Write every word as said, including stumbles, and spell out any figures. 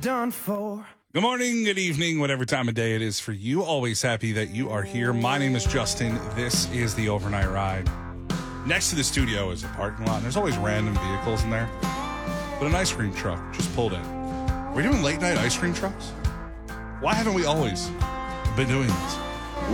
done for. Good morning, good evening, whatever time of day it is for you. Always happy that you are here. My name is Justin. This is the Overnight Ride. Next to the studio is a parking lot, and there's always random vehicles in there. But an ice cream truck just pulled in. We're doing late night ice cream trucks? Why haven't we always been doing this?